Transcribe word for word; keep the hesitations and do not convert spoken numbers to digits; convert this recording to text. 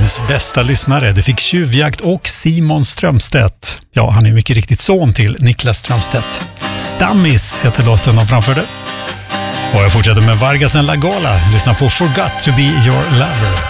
världens bästa lyssnare. Det fick Tjuvjakt och Simon Strömstedt. Ja, han är mycket riktigt son till Niklas Strömstedt. Stammis heter låten de framförde. Och jag fortsätter med Vargas en Lagala. Lyssna på Forgot to be your lover.